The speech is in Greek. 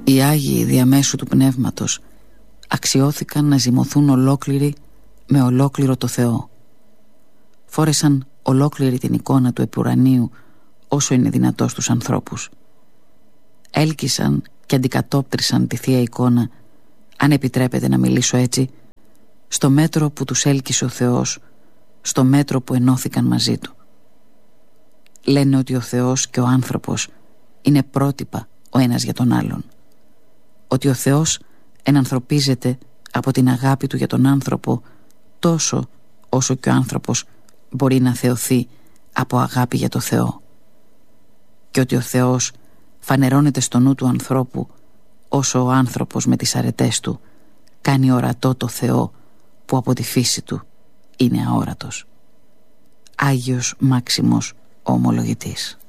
Οι Άγιοι διαμέσου του Πνεύματος αξιώθηκαν να ζυμωθούν ολόκληροι με ολόκληρο το Θεό. Φόρεσαν ολόκληρη την εικόνα του επουρανίου όσο είναι δυνατό στους ανθρώπους. Έλκυσαν και αντικατόπτρισαν τη Θεία Εικόνα, αν επιτρέπεται να μιλήσω έτσι, στο μέτρο που τους έλκυσε ο Θεός, στο μέτρο που ενώθηκαν μαζί Του. Λένε ότι ο Θεός και ο άνθρωπος είναι πρότυπα ο ένας για τον άλλον. Ότι ο Θεός ενανθρωπίζεται από την αγάπη Του για τον άνθρωπο τόσο όσο και ο άνθρωπος μπορεί να θεωθεί από αγάπη για το Θεό. Και ότι ο Θεός φανερώνεται στο νου του ανθρώπου όσο ο άνθρωπος με τις αρετές του κάνει ορατό το Θεό που από τη φύση του είναι αόρατος. Άγιος Μάξιμος ο Ομολογητής.